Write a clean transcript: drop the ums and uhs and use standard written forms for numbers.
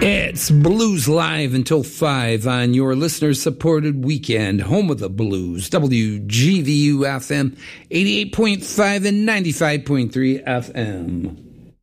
It's Blues Live until 5 on your listener-supported weekend, home of the blues, WGVU FM, 88.5 and 95.3 FM.